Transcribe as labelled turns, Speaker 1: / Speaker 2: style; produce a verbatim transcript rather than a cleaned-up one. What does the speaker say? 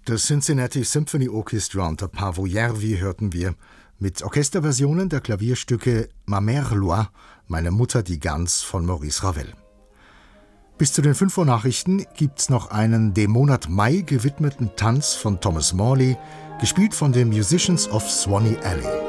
Speaker 1: Das Cincinnati Symphony Orchestra unter Paavo Järvi hörten wir mit Orchesterversionen der Klavierstücke Ma Mère Loi, Meine Mutter die Gans von Maurice Ravel. Bis zu den fünf Uhr Nachrichten gibt's noch einen dem Monat Mai gewidmeten Tanz von Thomas Morley, gespielt von den Musicians of Swanee Alley.